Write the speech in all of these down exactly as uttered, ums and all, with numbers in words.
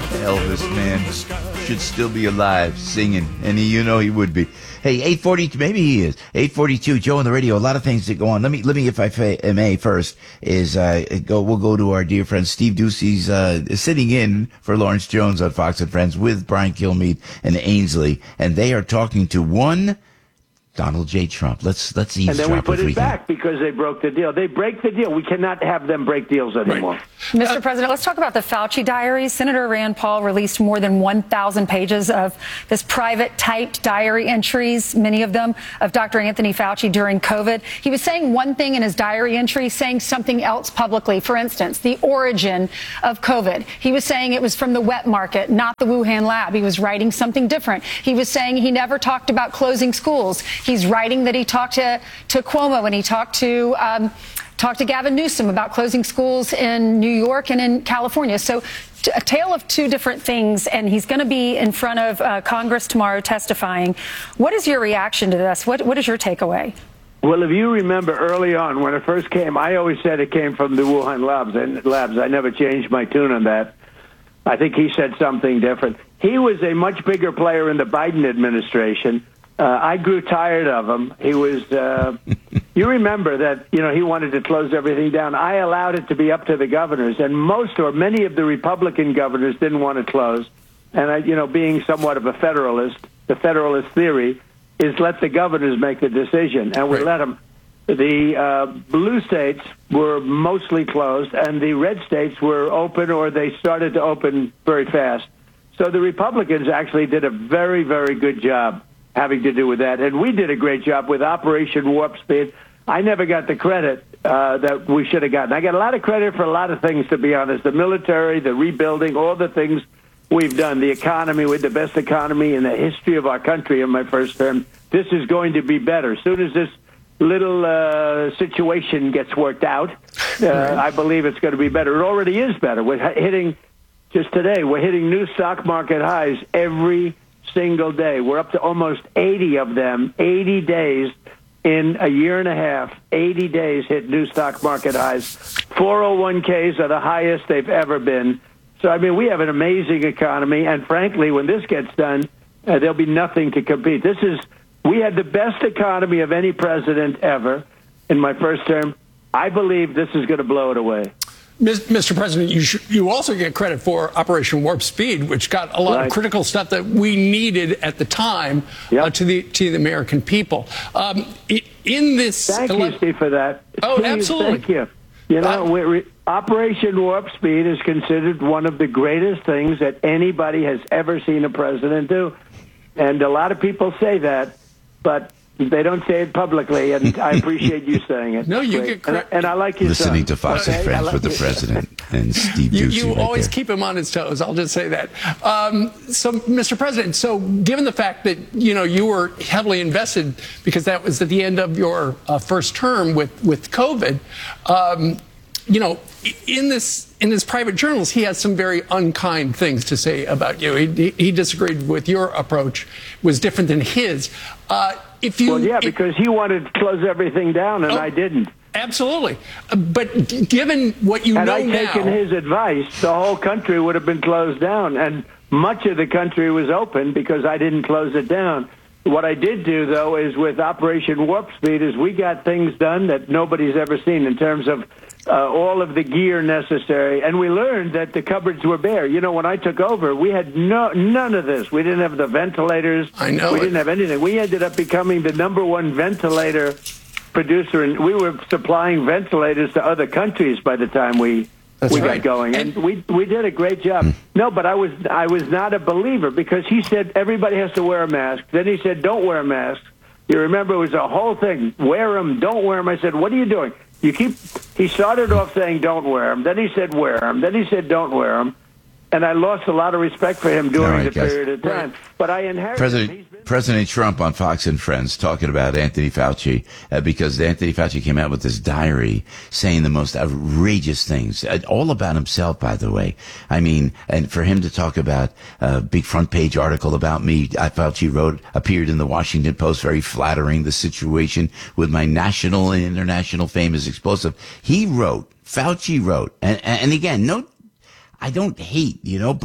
Elvis, man, should still be alive singing, and he, you know he would be. Hey, eight forty, maybe he is. eight forty-two, Joe on the radio, a lot of things that go on. Let me, let me, if I may first, is, uh, go, we'll go to our dear friend Steve Doocy's, uh, sitting in for Lawrence Jones on Fox and Friends with Brian Kilmeade and Ainsley, and they are talking to one Donald J. Trump. Let's, let's eavesdrop. And then we put it we back can. because they broke the deal. They break the deal. We cannot have them break deals anymore. Right. Mister Uh, President, let's talk about the Fauci diaries. Senator Rand Paul released more than one thousand pages of this private typed diary entries, many of them of Doctor Anthony Fauci during COVID. He was saying one thing in his diary entry, saying something else publicly. For instance, the origin of COVID. He was saying it was from the wet market, not the Wuhan lab. He was writing something different. He was saying he never talked about closing schools. He's writing that he talked to, to Cuomo and he talked to um, talked to Gavin Newsom about closing schools in New York and in California. So t- a tale of two different things, and he's going to be in front of uh, Congress tomorrow testifying. What is your reaction to this? What What is your takeaway? Well, if you remember early on when it first came, I always said it came from the Wuhan labs. And labs. I never changed my tune on that. I think he said something different. He was a much bigger player in the Biden administration. Uh, I grew tired of him. He was, uh, you remember that, you know, he wanted to close everything down. I allowed it to be up to the governors, and most or many of the Republican governors didn't want to close. And, I, you know, being somewhat of a federalist, the federalist theory is let the governors make the decision, and we right. let them. The uh, blue states were mostly closed, and the red states were open, or they started to open very fast. So the Republicans actually did a very, very good job having to do with that. And we did a great job with Operation Warp Speed. I never got the credit uh, that we should have gotten. I got a lot of credit for a lot of things, to be honest. The military, the rebuilding, all the things we've done. The economy, with the best economy in the history of our country in my first term. This is going to be better. As soon as this little uh, situation gets worked out, uh, I believe it's going to be better. It already is better. We're hitting, just today, we're hitting new stock market highs every single day. We're up to almost eighty of them, eighty days in a year and a half. eighty days hit new stock market highs. four oh one k's are the highest they've ever been. So, I mean, we have an amazing economy, and frankly, when this gets done, uh, there'll be nothing to compete. This is, we had the best economy of any president ever in my first term. I believe this is going to blow it away. Mister President, you sh- you also get credit for Operation Warp Speed, which got a lot right. of critical stuff that we needed at the time yep. uh, to the to the American people. Um, in this, thank ele- you, Steve, for that. Oh, Steve, absolutely. Thank you. You know, uh, we, we, Operation Warp Speed is considered one of the greatest things that anybody has ever seen a president do, and a lot of people say that, but they don't say it publicly, and I appreciate you saying it. No, you Great. get credit. And, and I like you listening to Fox okay? and Friends like with the you. president and Steve You, Doocy you right always there. keep him on his toes. I'll just say that. Um, so, Mister President, so given the fact that you know you were heavily invested because that was at the end of your uh, first term with with COVID, um, you know, in this in his private journals, he has some very unkind things to say about you. He, he disagreed with your approach, was different than his. Uh, if you, well, yeah, because he wanted to close everything down, and oh, I didn't. Absolutely. Uh, but g- given what you Had know I taken now, his advice, the whole country would have been closed down, and much of the country was open because I didn't close it down. What I did do, though, is with Operation Warp Speed, is we got things done that nobody's ever seen in terms of uh, all of the gear necessary, and we learned that the cupboards were bare. You know, when I took over, we had no none of this. We didn't have the ventilators. I know we it. didn't have anything. We ended up becoming the number one ventilator producer, and we were supplying ventilators to other countries by the time we That's we right. got going, and, and we we did a great job. No, but I was I was not a believer because he said everybody has to wear a mask. Then he said don't wear a mask. You remember it was a whole thing. Wear them, don't wear them. I said, what are you doing? You keep. He started off saying don't wear them. Then he said wear them. Then he said don't wear them. And I lost a lot of respect for him during right, the guys. period of time. But I inherited. President He's been- President Trump on Fox and Friends talking about Anthony Fauci uh, because Anthony Fauci came out with this diary saying the most outrageous things, uh, all about himself, by the way. I mean, and for him to talk about a uh, big front page article about me, I Fauci wrote, appeared in the Washington Post, very flattering. The situation with my national and international fame is explosive. He wrote, Fauci wrote, and, and again, no, I don't hate, you know, but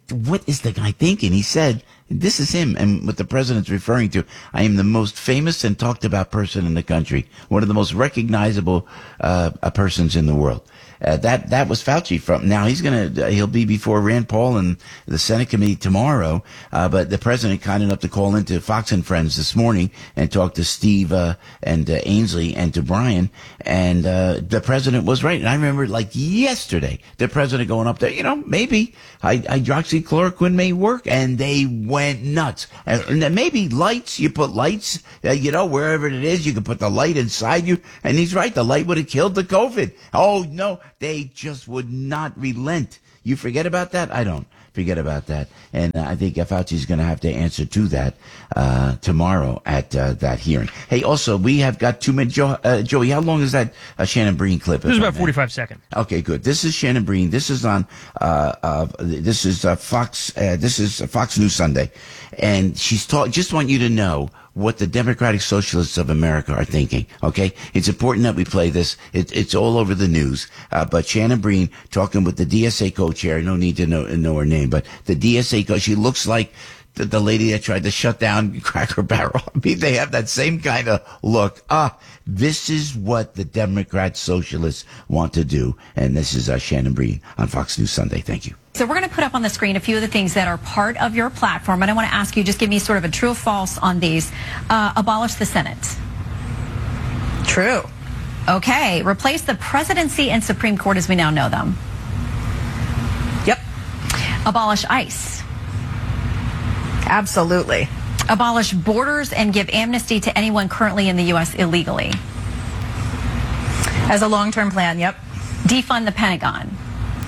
what is the guy thinking? He said, this is him. And what the president's referring to, I am the most famous and talked about person in the country. One of the most recognizable uh, persons in the world. Uh, that that was Fauci from. Now he's gonna uh, he'll be before Rand Paul and the Senate committee tomorrow. Uh, but the president kind enough to call into Fox and Friends this morning and talk to Steve uh, and uh, Ainsley and to Brian. And uh, the president was right. And I remember like yesterday, the president going up there. You know, maybe hydroxychloroquine may work, and they went nuts. And then maybe lights. You put lights. Uh, you know, wherever it is, you can put the light inside you. And he's right. The light would have killed the COVID. Oh no. They just would not relent. You forget about that? I don't forget about that. And uh, I think Fauci's going to have to answer to that uh, tomorrow at uh, that hearing. Hey, also, we have got two minutes. Joe, uh, Joey, how long is that uh, Shannon Breen clip? This is about forty-five seconds. Okay, good. This is Shannon Breen. This is on, uh, uh, this is uh, Fox, uh, this is Fox News Sunday. And she's talking, just want you to know what the Democratic Socialists of America are thinking, okay? It's important that we play this. It, it's all over the news. Uh, but Shannon Breen talking with the D S A co-chair. No need to know, know her name, but the D S A co, she looks like the, the lady that tried to shut down Cracker Barrel. I mean, they have that same kind of look. Ah, this is what the Democrat Socialists want to do. And this is uh, Shannon Breen on Fox News Sunday. Thank you. So we're going to put up on the screen a few of the things that are part of your platform, and I want to ask you, just give me sort of a true or false on these. Uh, abolish the Senate. True. Okay. Replace the presidency and Supreme Court as we now know them. Yep. Abolish ICE. Absolutely. Abolish borders and give amnesty to anyone currently in the U S illegally. As a long-term plan, yep. Defund the Pentagon.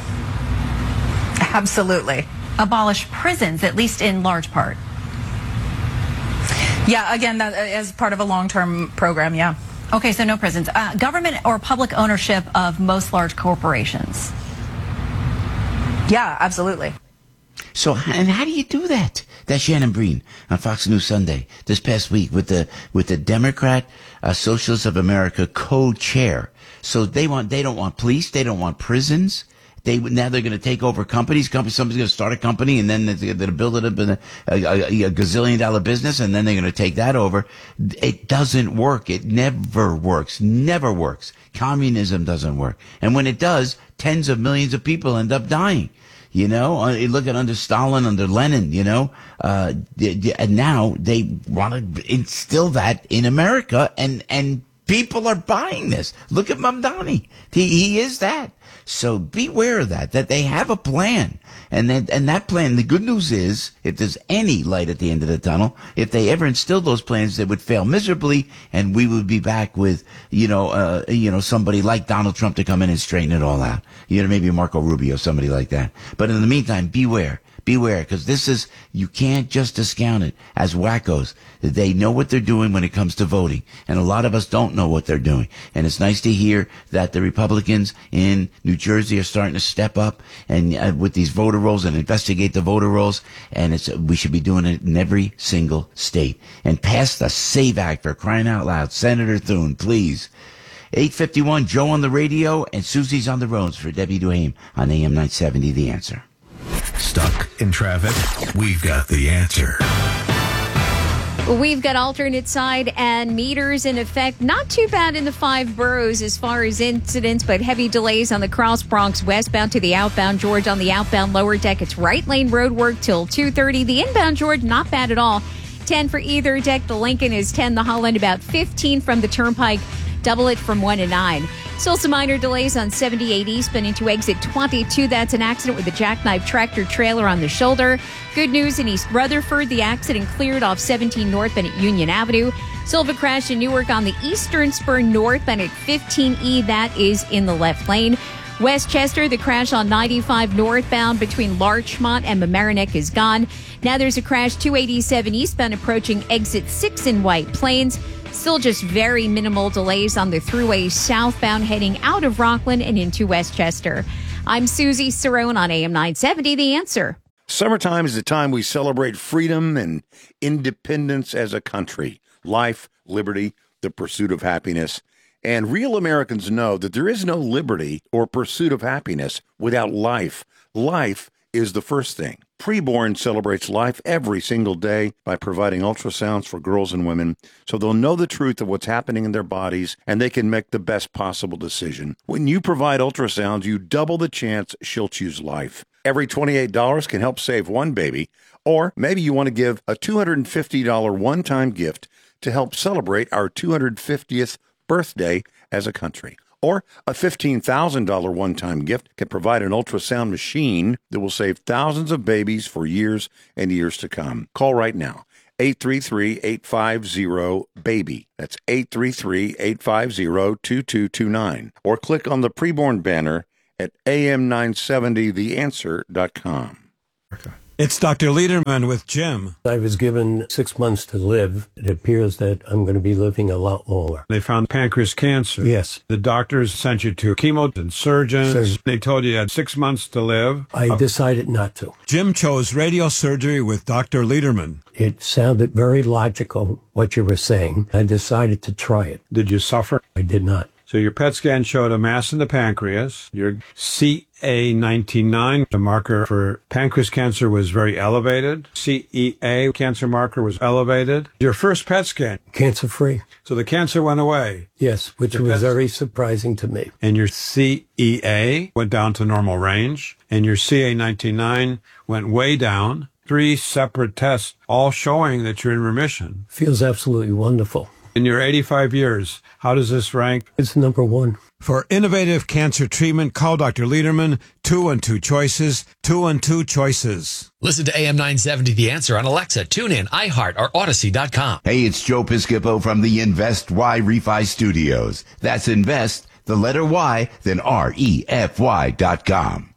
Absolutely. Abolish prisons, at least in large part. Yeah, again, that as part of a long-term program, yeah. Okay, so no prisons. Uh, government or public ownership of most large corporations. Yeah, absolutely. So, and how do you do that? That's Shannon Breen on Fox News Sunday this past week with the with the Democrat uh, Socialists of America co-chair. So they want they don't want police, they don't want prisons. They now they're going to take over companies. Companies, somebody's going to start a company, and then they're going to build it up in a, a, a, a gazillion dollar business, and then they're going to take that over. It doesn't work. It never works. Never works. Communism doesn't work, and when it does, tens of millions of people end up dying. You know, uh, look at under Stalin, under Lenin, you know, uh, and now they want to instill that in America, and, and people are buying this. Look at Mamdani. He, he is that. So beware of that, that they have a plan. And that, and that plan, the good news is, if there's any light at the end of the tunnel, if they ever instilled those plans, they would fail miserably, and we would be back with, you know, uh, you know, somebody like Donald Trump to come in and straighten it all out. You know, maybe Marco Rubio, somebody like that. But in the meantime, beware. Beware, because this is, you can't just discount it as wackos. They know what they're doing when it comes to voting. And a lot of us don't know what they're doing. And it's nice to hear that the Republicans in New Jersey are starting to step up and uh, with these voter rolls and investigate the voter rolls. And it's, we should be doing it in every single state. And pass the SAVE Act, for crying out loud. Senator Thune, please. eight fifty-one, Joe on the radio, and Susie's on the roads for Debbie Duhame on A M nine seventy, The Answer. Stuck in traffic? We've got the answer. We've got alternate side and meters in effect. Not too bad in the five boroughs as far as incidents, but heavy delays on the Cross Bronx westbound to the outbound George on the outbound lower deck. It's right lane road work till two thirty. The inbound George, not bad at all. ten for either deck. The Lincoln is ten. The Holland about fifteen from the Turnpike. Double it from one to nine. Still some minor delays on seventy-eight eastbound into exit twenty-two. That's an accident with a jackknife tractor trailer on the shoulder. Good news in East Rutherford. The accident cleared off seventeen northbound at Union Avenue. Silva crash in Newark on the eastern spur northbound at fifteen E. That is in the left lane. Westchester, the crash on ninety-five northbound between Larchmont and Mamaroneck is gone. Now there's a crash two eighty-seven eastbound approaching exit six in White Plains. Still just very minimal delays on the thruway southbound heading out of Rockland and into Westchester. I'm Susie Cerrone on A M nine seventy, The Answer. Summertime is the time we celebrate freedom and independence as a country. Life, liberty, the pursuit of happiness. And real Americans know that there is no liberty or pursuit of happiness without life. Life is the first thing. Preborn celebrates life every single day by providing ultrasounds for girls and women so they'll know the truth of what's happening in their bodies and they can make the best possible decision. When you provide ultrasounds, you double the chance she'll choose life. Every twenty-eight dollars can help save one baby, or maybe you want to give a two hundred fifty dollars one-time gift to help celebrate our two hundred fiftieth birthday as a country. Or a fifteen thousand dollars one-time gift can provide an ultrasound machine that will save thousands of babies for years and years to come. Call right now, eight three three, eight five zero, BABY. That's eight three three, eight five zero, two two two nine. Or click on the Preborn banner at A M nine seventy the answer dot com. Okay. It's Doctor Lederman with Jim. I was given six months to live. It appears that I'm going to be living a lot longer. They found pancreas cancer. Yes. The doctors sent you to chemo and surgeons. Surgeon. They told you you had six months to live. I uh, decided not to. Jim chose radiosurgery with Doctor Lederman. It sounded very logical, what you were saying. I decided to try it. Did you suffer? I did not. So your P E T scan showed a mass in the pancreas. Your C A ninety-nine, the marker for pancreas cancer, was very elevated. C E A cancer marker was elevated. Your first P E T scan. Cancer-free. So the cancer went away. Yes, which Your was P E T very surprising to me. And your C E A went down to normal range. And your C A ninety-nine went way down. Three separate tests, all showing that you're in remission. Feels absolutely wonderful. In your eighty-five years, how does this rank? It's number one. For innovative cancer treatment, call Doctor Lederman, two one two choices, two one two choices. Listen to A M nine seventy The Answer on Alexa, TuneIn, iHeart, or Odyssey dot com. Hey, it's Joe Piscopo from the Invest Y Refi Studios. That's Invest, the letter Y, then R E F Y dot com.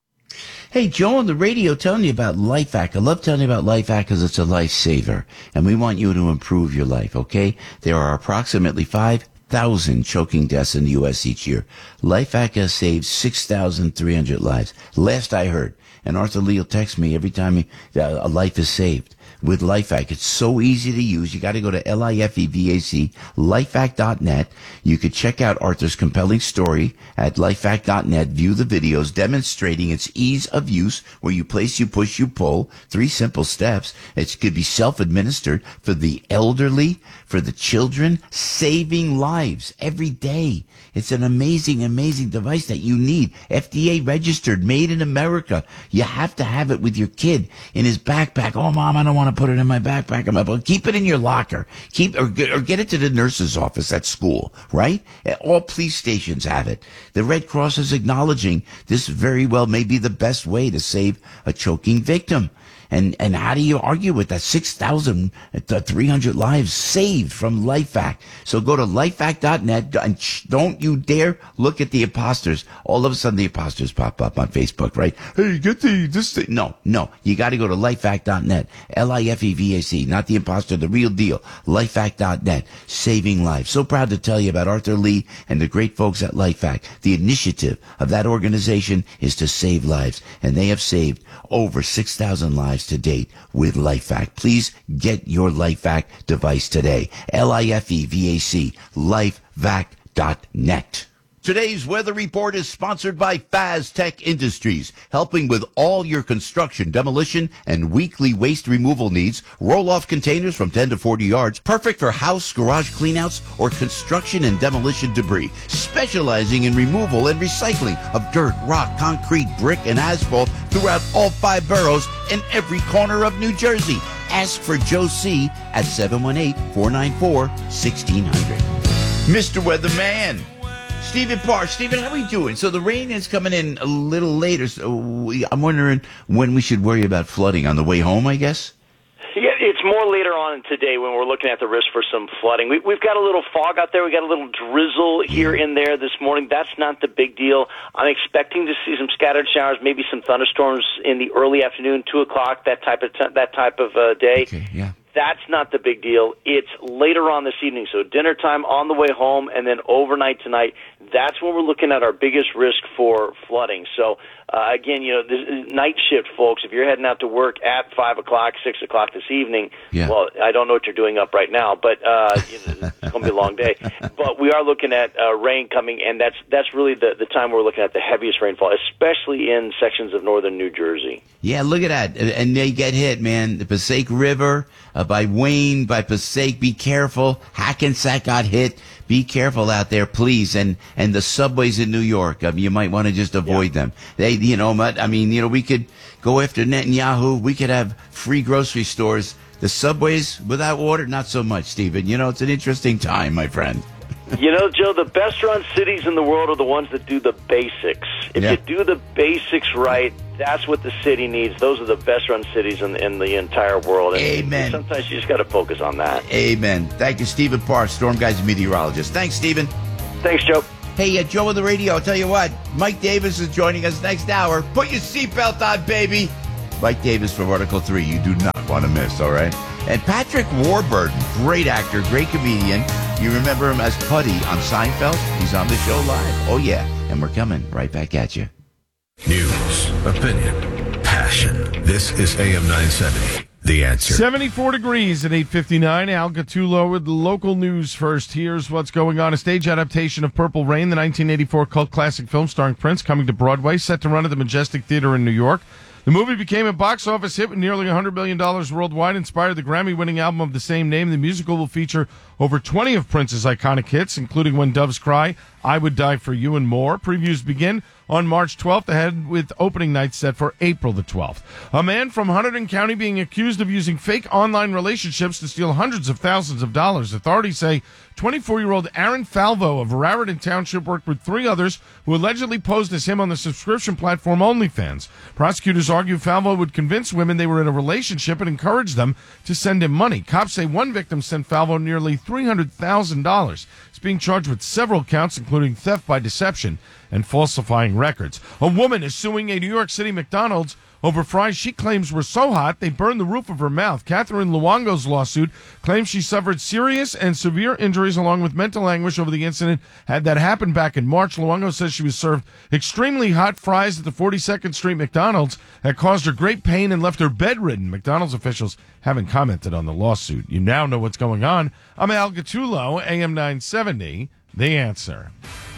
Hey, Joe on the radio telling you about LifeHack. I love telling you about LifeHack because it's a lifesaver, and we want you to improve your life, okay? There are approximately five thousand choking deaths in the U S each year. LifeHack has saved six thousand three hundred lives, last I heard. And Arthur Lee will text me every time he, uh, a life is saved. With LifeHack, it's so easy to use. You got to go to L I F E V A C, lifehack dot net. You could check out Arthur's compelling story at lifehack dot net. View the videos demonstrating its ease of use, where you place, you push, you pull. Three simple steps. It could be self-administered for the elderly, for the children, saving lives every day. It's an amazing, amazing device that you need. F D A registered, made in America. You have to have it with your kid in his backpack. Oh, Mom, I don't want to put it in my backpack. I'm like, keep it in your locker. Keep or get, or get it to the nurse's office at school, right? All police stations have it. The Red Cross is acknowledging this very well may be the best way to save a choking victim. And and how do you argue with that? six thousand three hundred lives saved from LifeHack. So go to lifehack dot net and don't you dare look at the imposters. All of a sudden the imposters pop up on Facebook, right? Hey, get the this thing. No, no. You got to go to lifehack dot net. L I F E V A C, not the imposter, the real deal. lifehack dot net. Saving lives. So proud to tell you about Arthur Lee and the great folks at LifeHack. The initiative of that organization is to save lives, and they have saved over six thousand lives to date with LifeHack. Please get your LifeHack device today. L I F E V A C, lifevac dot net. Today's weather report is sponsored by FazTech Industries, helping with all your construction, demolition, and weekly waste removal needs. Roll-off containers from ten to forty yards, perfect for house, garage cleanouts, or construction and demolition debris. Specializing in removal and recycling of dirt, rock, concrete, brick, and asphalt throughout all five boroughs and every corner of New Jersey. Ask for Joe C. at seven one eight, four nine four, one six zero zero. Mister Weatherman. Stephen Parr. Stephen, how are we doing? So the rain is coming in a little later. So we, I'm wondering when we should worry about flooding on the way home, I guess? Yeah, it's more later on today when we're looking at the risk for some flooding. We, we've got a little fog out there. We've got a little drizzle here and there this morning. That's not the big deal. I'm expecting to see some scattered showers, maybe some thunderstorms in the early afternoon, two o'clock, that type of t- that type of uh, day. Okay, yeah. That's not the big deal. It's later on this evening, so dinner time on the way home and then overnight tonight. That's when we're looking at our biggest risk for flooding. So uh, again, you know, this night shift folks, if you're heading out to work at five o'clock, six o'clock this evening, yeah. well, I don't know what you're doing up right now, but uh, you know, it's going to be a long day. But we are looking at uh, rain coming, and that's that's really the, the time we're looking at the heaviest rainfall, especially in sections of northern New Jersey. Yeah, look at that. And they get hit, man. The Passaic River, uh, by Wayne, by Passaic, be careful. Hackensack got hit. Be careful out there, please. And and the subways in New York, I mean, you might want to just avoid yeah. them. They, you know, I mean, you know, we could go after Netanyahu. We could have free grocery stores. The subways without water, not so much, Stephen. You know, it's an interesting time, my friend. You know, Joe, the best-run cities in the world are the ones that do the basics. If yeah. you do the basics right, that's what the city needs. Those are the best-run cities in, in the entire world. And Amen. Sometimes you just got to focus on that. Amen. Thank you, Stephen Parr, Storm Guys meteorologist. Thanks, Stephen. Thanks, Joe. Hey, uh, Joe on the radio, I'll tell you what. Mike Davis is joining us next hour. Put your seatbelt on, baby. Mike Davis from Article three. You do not want to miss, all right? And Patrick Warburton, great actor, great comedian. You remember him as Putty on Seinfeld? He's on the show live. Oh, yeah. And we're coming right back at you. News, opinion, passion. This is A M nine seventy. The Answer. seventy-four degrees at eight fifty-nine. Al Gattulo with local news first. Here's what's going on. A stage adaptation of Purple Rain, the nineteen eighty-four cult classic film starring Prince, coming to Broadway, set to run at the Majestic Theater in New York. The movie became a box office hit with nearly one hundred million dollars worldwide, inspired the Grammy-winning album of the same name. The musical will feature over twenty of Prince's iconic hits, including When Doves Cry, I Would Die for You, and more. Previews begin on March twelfth, ahead with opening night set for April the twelfth. A man from Hunterdon County being accused of using fake online relationships to steal hundreds of thousands of dollars. Authorities say twenty-four-year-old Aaron Falvo of Raritan Township worked with three others who allegedly posed as him on the subscription platform OnlyFans. Prosecutors argue Falvo would convince women they were in a relationship and encourage them to send him money. Cops say one victim sent Falvo nearly three hundred thousand dollars. He's being charged with several counts, including theft by deception and falsifying records. A woman is suing a New York City McDonald's over fries she claims were so hot they burned the roof of her mouth. Catherine Luongo's lawsuit claims she suffered serious and severe injuries along with mental anguish over the incident had that happened back in March. Luongo says she was served extremely hot fries at the forty-second Street McDonald's that caused her great pain and left her bedridden. McDonald's officials haven't commented on the lawsuit. You now know what's going on. I'm Al Gattulo, A M nine seventy, The Answer.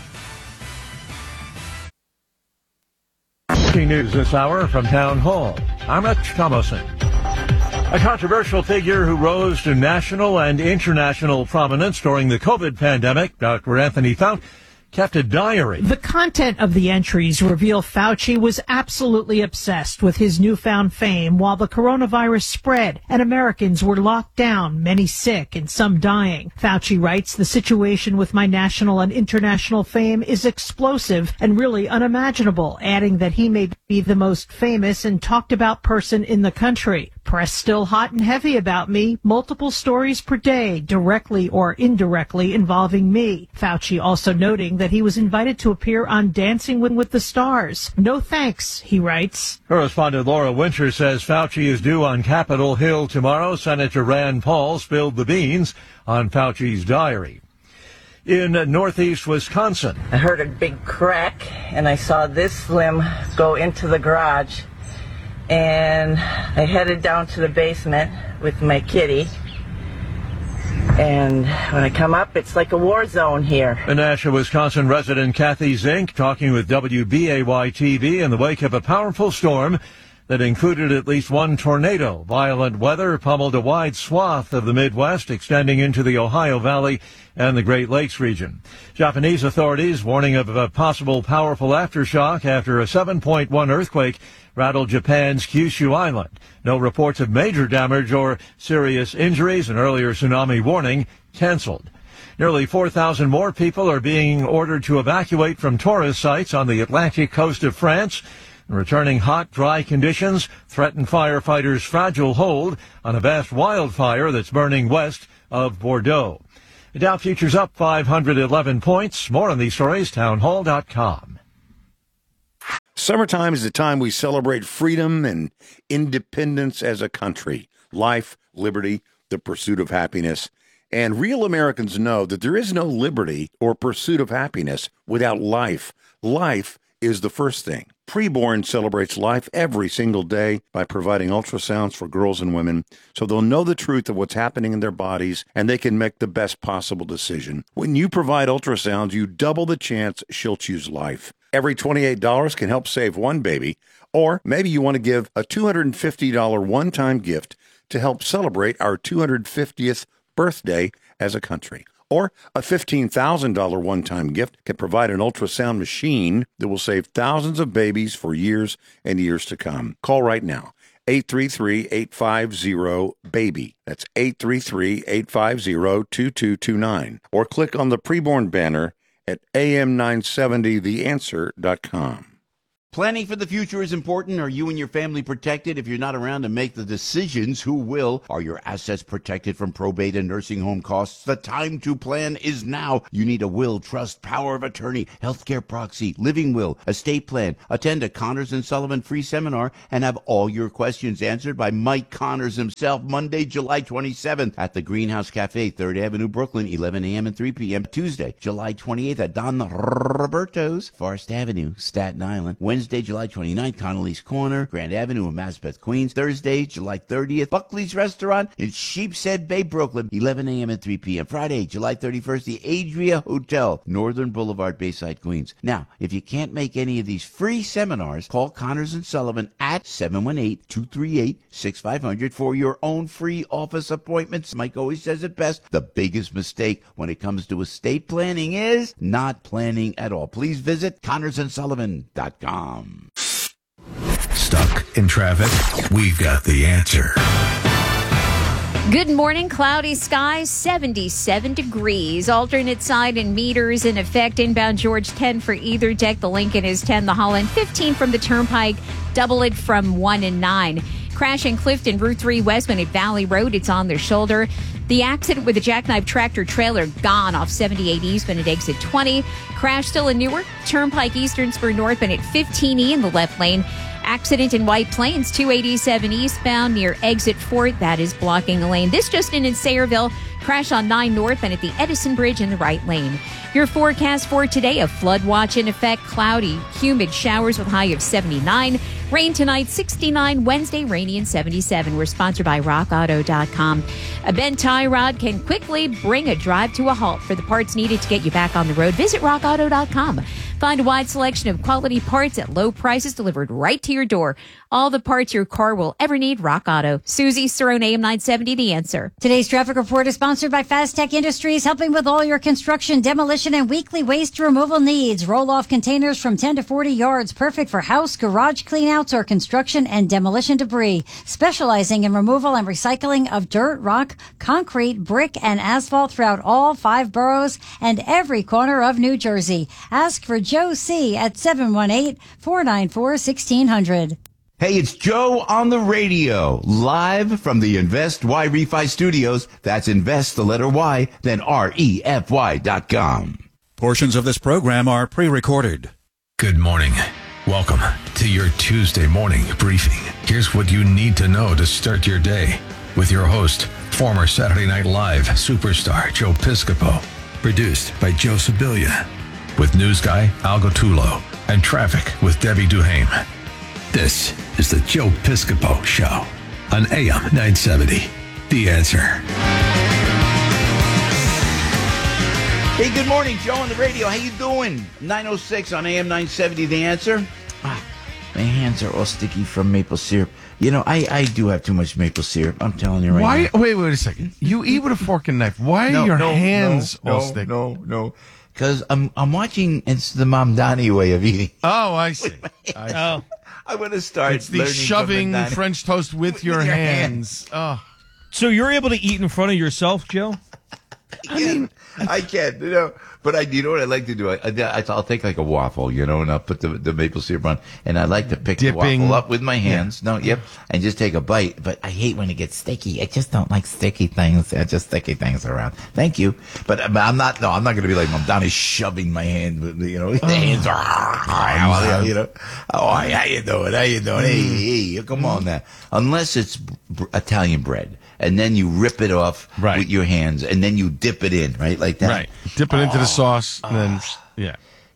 News this hour from Town Hall. I'm Rich Thomason. A controversial figure who rose to national and international prominence during the COVID pandemic, Doctor Anthony Fauci, kept a diary. The content of the entries reveal Fauci was absolutely obsessed with his newfound fame while the coronavirus spread and Americans were locked down, many sick and some dying. Fauci writes, the situation with my national and international fame is explosive and really unimaginable, adding that he may be the most famous and talked about person in the country. Press still hot and heavy about me, multiple stories per day, directly or indirectly involving me. Fauci also noting that he was invited to appear on Dancing with the Stars. No thanks, he writes. Correspondent Laura Winter says Fauci is due on Capitol Hill tomorrow. Senator Rand Paul spilled the beans on Fauci's diary. In northeast Wisconsin, I heard a big crack, and I saw this limb go into the garage. And I headed down to the basement with my kitty. And when I come up, it's like a war zone here. A Nashua, Wisconsin resident, Kathy Zink, talking with W B A Y T V in the wake of a powerful storm that included at least one tornado. Violent weather pummeled a wide swath of the Midwest, extending into the Ohio Valley and the Great Lakes region. Japanese authorities warning of a possible powerful aftershock after a seven point one earthquake rattled Japan's Kyushu Island. No reports of major damage or serious injuries. An earlier tsunami warning canceled. Nearly four thousand more people are being ordered to evacuate from tourist sites on the Atlantic coast of France. Returning hot, dry conditions threaten firefighters' fragile hold on a vast wildfire that's burning west of Bordeaux. The Dow futures up five hundred eleven points. More on these stories, townhall dot com. Summertime is the time we celebrate freedom and independence as a country. Life, liberty, the pursuit of happiness. And real Americans know that there is no liberty or pursuit of happiness without life. Life is the first thing. Preborn celebrates life every single day by providing ultrasounds for girls and women so they'll know the truth of what's happening in their bodies and they can make the best possible decision. When you provide ultrasounds, you double the chance she'll choose life. Every twenty-eight dollars can help save one baby, or maybe you want to give a two hundred fifty dollars one-time gift to help celebrate our two hundred fiftieth birthday as a country. Or a fifteen thousand dollars one-time gift can provide an ultrasound machine that will save thousands of babies for years and years to come. Call right now, eight three three, eight five zero, BABY. That's eight three three, eight five zero, two two two nine. Or click on the preborn banner at A M nine seventy the answer dot com. Planning for the future is important. Are you and your family protected? If you're not around to make the decisions, who will? Are your assets protected from probate and nursing home costs? The time to plan is now. You need a will, trust, power of attorney, healthcare proxy, living will, estate plan. Attend a Connors and Sullivan free seminar and have all your questions answered by Mike Connors himself, Monday, July twenty-seventh at the Greenhouse Cafe, third Avenue, Brooklyn, eleven a.m. and three p.m. Tuesday, July twenty-eighth at Don Roberto's, Forest Avenue, Staten Island. Wednesday, July twenty-ninth, Connolly's Corner, Grand Avenue in Maspeth, Queens. Thursday, July thirtieth, Buckley's Restaurant in Sheepshead Bay, Brooklyn, eleven a.m. and three p.m. Friday, July thirty-first, the Adria Hotel, Northern Boulevard, Bayside, Queens. Now, if you can't make any of these free seminars, call Connors and Sullivan at seven one eight, two three eight, six five zero zero for your own free office appointments. Mike always says it best. The biggest mistake when it comes to estate planning is not planning at all. Please visit Connors and Sullivan dot com. Stuck in traffic? We've got the answer. Good morning. Cloudy skies, seventy-seven degrees. Alternate side and meters in effect. Inbound George ten for either deck. The Lincoln is ten. The Holland fifteen from the Turnpike. Double it from one and nine. Crash in Clifton, Route three westbound at Valley Road. It's on their shoulder. The accident with a jackknife tractor trailer gone off seventy-eight eastbound at exit twenty. Crash still in Newark, Turnpike Eastern Spur northbound at fifteen E in the left lane. Accident in White Plains, two eighty-seven eastbound near exit Fort. That is blocking the lane. This just in in Sayreville. Crash on nine northbound at the Edison Bridge in the right lane. Your forecast for today, a flood watch in effect. Cloudy, humid showers with high of seventy-nine. Rain tonight, sixty-nine. Wednesday, rainy and seventy-seven. We're sponsored by rock auto dot com. A bent tie rod can quickly bring a drive to a halt. For the parts needed to get you back on the road, visit rock auto dot com. Find a wide selection of quality parts at low prices delivered right to your door. All the parts your car will ever need, Rock Auto. Susie Cerrone, A M nine seventy, The Answer. Today's traffic report is sponsored by Fast Tech Industries, helping with all your construction, demolition, and weekly waste removal needs. Roll-off containers from ten to forty yards, perfect for house, garage cleanouts, or construction and demolition debris. Specializing in removal and recycling of dirt, rock, concrete, brick, and asphalt throughout all five boroughs and every corner of New Jersey. Ask for Joe C. at seven one eight, four nine four, one six zero zero. Hey, it's Joe on the radio, live from the Invest Y Refi Studios. That's Invest, the letter Y, then R E F Y dot com. Portions of this program are pre-recorded. Good morning. Welcome to your Tuesday morning briefing. Here's what you need to know to start your day with your host, former Saturday Night Live superstar Joe Piscopo. Produced by Joe Sibilia. With news guy Al Gattullo and traffic with Debbie Duhame. This is the Joe Piscopo Show on A M nine seventy. The Answer. Hey, good morning, Joe on the radio. How you doing? nine oh six on A M nine seventy, The Answer. Ah, my hands are all sticky from maple syrup. You know, I, I do have too much maple syrup. I'm telling you right Why? now. Wait, wait a second. You eat with a fork and knife. Why No, are your no, hands no, all no, sticky? No, no, because I'm I'm watching. It's the Mamdani way of eating. Oh, I see. I see. Oh, I'm going to start. It's the learning shoving from Mamdani. French toast with your, your hands. Oh. So you're able to eat in front of yourself, Joe? I mean, I can, you know, but I, you know what I like to do? I, I, I'll take like a waffle, you know, and I'll put the, the maple syrup on, and I like to pick Dipping. the waffle up with my hands. Yeah. No, yep, and just take a bite. But I hate when it gets sticky. I just don't like sticky things. I just sticky things around. Thank you, but, but I'm not. No, I'm not going to be like Mom Donnie shoving my hand. with the, You know, the hands are. You know, oh, how you doing? How you doing? Hey, hey, come on now. Unless it's br- Italian bread. And then you rip it off Right. with your hands, and then you dip it in, right, like that. Right. Dip it into the Oh, sauce, and then, oh. yeah.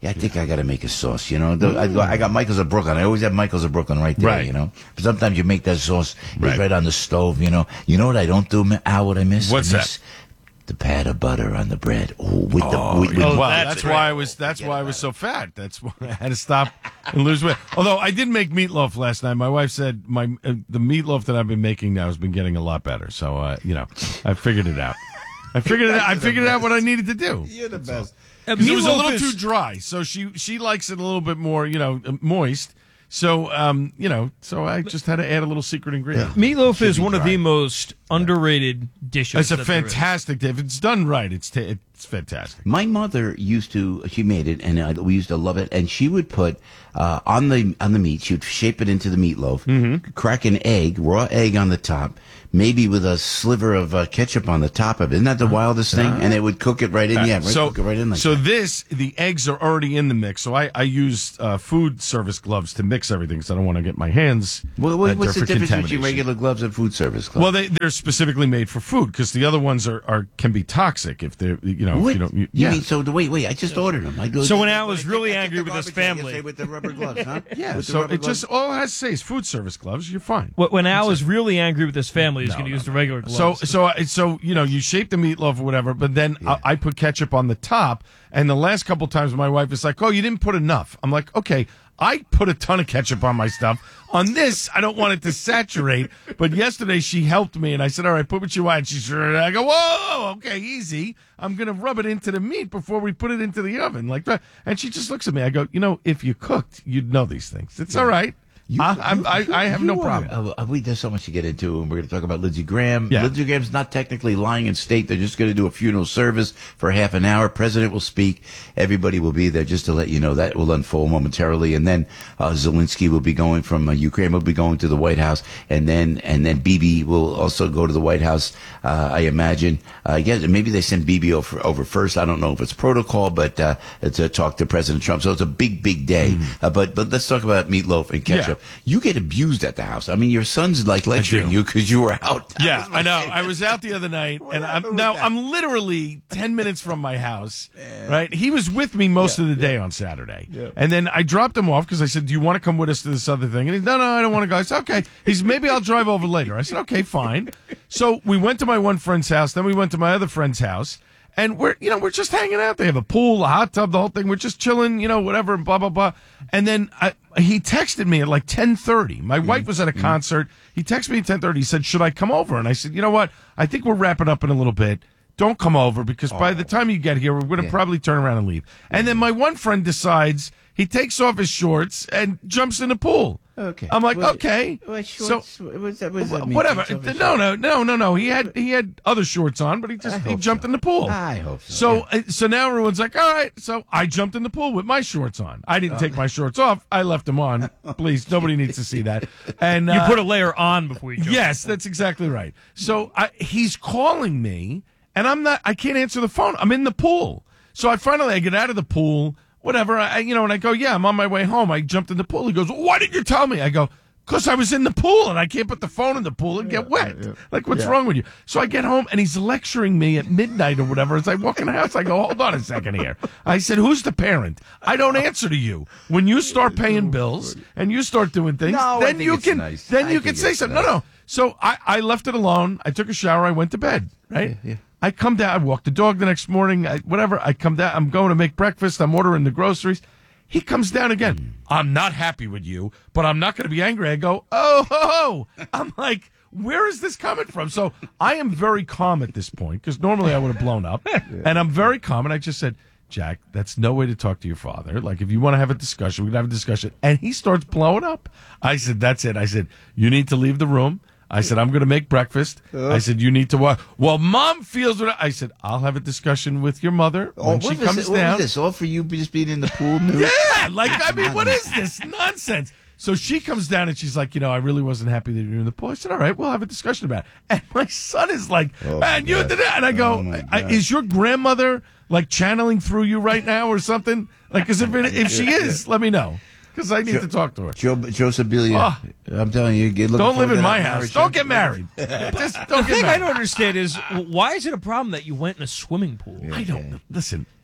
Yeah, I think I got to make a sauce. You know, the, I, got, I got Michael's of Brooklyn. I always have Michael's of Brooklyn right there. Right. You know, but sometimes you make that sauce Right. right. right on the stove. You know, you know what I don't do, Al? What I miss? What's I miss the pat of butter on the bread. Oh, with the with, with well, the- that's why I was. That's why I was so fat. That's why I had to stop and lose weight. Although I did make meatloaf last night. My wife said my uh, the meatloaf that I've been making now has been getting a lot better. So uh, you know, I figured it out. I figured it. I figured out what I needed to do. You're the best. Uh, 'Cause it was a meatloaf little is- too dry, so she she likes it a little bit more, you know, uh, moist. So um, you know, so I just had to add a little secret ingredient. Meatloaf Should is be one of dry. the most underrated dishes. It's a that there is. fantastic dish. If it's done right, it's ta it's fantastic. My mother used to. She made it, and uh, we used to love it. And she would put uh, on the on the meat. She would shape it into the meatloaf. Mm-hmm. Crack an egg, raw egg on the top, maybe with a sliver of uh, ketchup on the top of it. Isn't that the wildest thing? And it would cook it right in. Yeah, right, so cook it right in. Like so that. this the eggs are already in the mix. So I I use uh, food service gloves to mix everything because I don't want to get my hands. Well, uh, what, there what's the for difference between contamination. regular gloves and food service gloves? Well, they they're specifically made for food because the other ones are, are can be toxic if they're you know What? if you don't. You, You yeah. mean so? The wait, wait. I just ordered them. I go. So when Al was I really take- I take angry the with his garbage bag and family- say with the rubber gloves, huh? Yeah, With the so rubber it gloves. just all it has to say is food service gloves. You're fine. Wh- When Al is really angry with his family, he's No, going to no, use the regular gloves. So, so, I- so you know, you shape the meatloaf or whatever, but then I, I put ketchup on the top. And the last couple times, my wife is like, "Oh, you didn't put enough." I'm like, "Okay, I put a ton of ketchup on my stuff. On this, I don't want it to saturate." But yesterday, she helped me, and I said, "All right, put what you want." She said, "I go, whoa, okay, easy. I'm gonna rub it into the meat before we put it into the oven, like that." And she just looks at me. I go, "You know, if you cooked, you'd know these things. It's all right." I, I'm, I, I have no You are- problem. uh, we there's so much to get into, and we're going to talk about Lindsey Graham. Yeah. Lindsey Graham's not technically lying in state. They're just going to do a funeral service for half an hour. President will speak. Everybody will be there. Just to let you know, that will unfold momentarily, and then uh, Zelensky will be going from uh, Ukraine. Will be going to the White House, and then and then Bibi will also go to the White House. Uh, I imagine. Uh, I guess maybe they send Bibi over, over first. I don't know if it's protocol, but uh, to talk to President Trump. So it's a big, big day. Mm-hmm. Uh, but but let's talk about meatloaf and ketchup. You get abused at the house. I mean, your son's like lecturing you because you were out. Yeah, I know. I was out the other night, and I'm now I'm literally ten minutes from my house. Right? He was with me most of the day on Saturday, and then I dropped him off because I said, "Do you want to come with us to this other thing?" And he's, "No, no, I don't want to go." I said, "Okay." He's, "Maybe I'll drive over later." I said, "Okay, fine." So we went to my one friend's house, then we went to my other friend's house. And we're, you know, we're just hanging out. They have a pool, a hot tub, the whole thing. We're just chilling, you know, whatever, blah, blah, blah. And then I, he texted me at like ten thirty. My wife was at a concert. He texted me at ten thirty. He said, "Should I come over?" And I said, "You know what? I think we're wrapping up in a little bit. Don't come over because by the time you get here, we're going to probably turn around and leave." And then my one friend decides he takes off his shorts and jumps in the pool. Okay. I'm like, What- okay. what So shorts- what does that- what does that mean? whatever. Takes off his No, no, no, no, no. He had he had other shorts on, but he just he jumped in the pool. I hope so. So uh, so now everyone's like, all right. So I jumped in the pool with my shorts on. I didn't take my shorts off. I left them on. Please, nobody needs to see that. And you uh, put a layer on before you jump. yes, that's exactly right. So I, he's calling me, and I'm not. I can't answer the phone. I'm in the pool. So I finally I get out of the pool. Whatever. I you know, and I go, yeah, I'm on my way home. I jumped in the pool. He goes, "Why didn't you tell me?" I go, "Because I was in the pool and I can't put the phone in the pool and get wet. Like, what's Yeah. wrong with you?" So I get home and he's lecturing me at midnight or whatever. As I walk in the house, I go, "Hold on a second here." I said, "Who's the parent? I don't answer to you. When you start paying bills and you start doing things, No, I then think you it's can nice. then I you think can say it's something." nice. No, no. So I, I left it alone. I took a shower. I went to bed. Right. I come down. I walk the dog the next morning. I, whatever. I come down. I'm going to make breakfast. I'm ordering the groceries. He comes down again. "I'm not happy with you, but I'm not going to be angry." I go, "Oh, ho, ho." I'm like, where is this coming from? So I am very calm at this point because normally I would have blown up. And I'm very calm. And I just said, "Jack, that's no way to talk to your father. Like, if you want to have a discussion, we can have a discussion." And he starts blowing up. I said, "That's it." I said, "You need to leave the room." I said, "I'm going to make breakfast." I said, "You need to watch." "Well, Mom feels what I said, "I'll have a discussion with your mother when Oh, she what was comes it- what down." was this? All for you just being in the pool? Nude? Yeah, like, I mean, what is this nonsense? So she comes down and she's like, "You know, I really wasn't happy that you were in the pool." I said, "All right, we'll have a discussion about it." And my son is like, Oh, "Man, you did that." And I go, Oh, my I, God. "Is your grandmother like channeling through you right now or something? Like, because if, it- if she is, let me know. Because I need Jo- to talk to her." Joe, Joe Sibilia, Oh. I'm telling you, get looking Don't live forward in to my that house. marriage. Don't get married. Just don't The get thing I married. don't understand is why is it a problem that you went in a swimming pool? I don't know. Listen,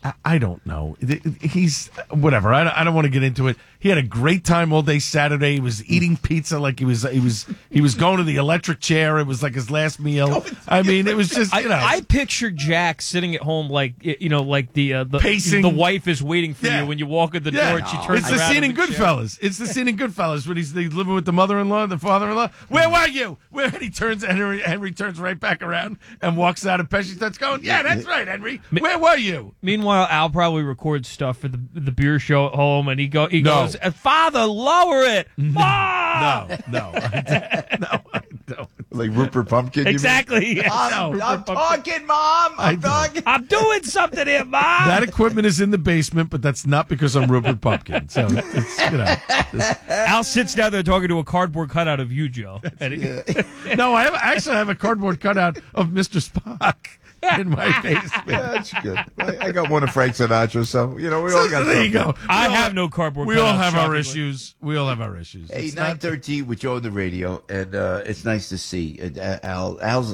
I, I don't know. He's whatever. I, I don't want to get into it. He had a great time all day Saturday. He was eating pizza like he was he was he was going to the electric chair. It was like his last meal. I mean, it was just you know. I, I picture Jack sitting at home like you know, like the uh, the, Pacing. the wife is waiting for Yeah. you when you walk in the Yeah. door. And she turns It's the around scene in the chair. Goodfellas. It's the scene in Goodfellas when he's, he's living with the mother-in-law, the father-in-law. Where were you? Where and he turns Henry Henry turns right back around and walks out, and Pesci starts going, "Yeah, that's right, Henry. Where were you?" Meanwhile, Al probably records stuff for the the beer show at home, and he go he No. goes, "Father, lower it, Mom!" No, no, I don't. no, I don't. Like Rupert Pumpkin. you mean? Exactly. yes. I'm, No, I'm talking, Mom. I I'm don't. talking. I'm doing something here, Mom. That equipment is in the basement, but that's not because I'm Rupert Pumpkin. So it's, you know. Al sits down there talking to a cardboard cutout of you, Joe. And he- No, I have actually I have a cardboard cutout of Mister Spock in my basement. That's good. I, I got one of Frank Sinatra, so you know we all So got. there you go. something. I We all have no cardboard We all cutouts, have our shockingly. issues. We all have our issues. Hey, It's not- nine thirteen with Joe on the radio, and uh, it's nice to see uh, Al. Al's